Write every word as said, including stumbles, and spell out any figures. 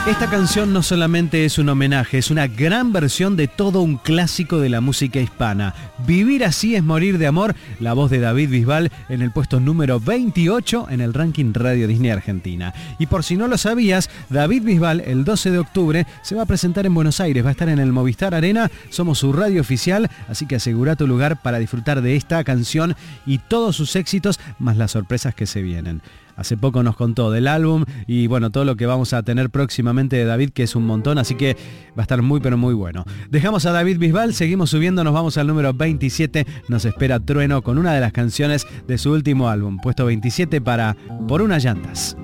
Esta canción no solamente es un homenaje, es una gran versión de todo un clásico de la música hispana. Vivir así es morir de amor, la voz de David Bisbal en el puesto número veintiocho en el ranking Radio Disney Argentina. Y por si no lo sabías, David Bisbal el doce de octubre se va a presentar en Buenos Aires, va a estar en el Movistar Arena, somos su radio oficial, así que asegura tu lugar para disfrutar de esta canción y todos sus éxitos, más las sorpresas que se vienen. Hace poco nos contó del álbum y bueno, todo lo que vamos a tener próximamente de David, que es un montón, así que va a estar muy pero muy bueno. Dejamos a David Bisbal, seguimos subiendo, nos vamos al número veintisiete, nos espera Trueno con una de las canciones de su último álbum, puesto veintisiete para Por unas llantas.